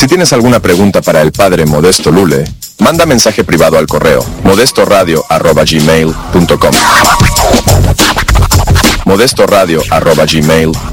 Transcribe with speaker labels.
Speaker 1: tienes alguna pregunta para el padre Modesto Lule, manda mensaje privado al correo modestoradio@gmail.com. modestoradio@gmail.com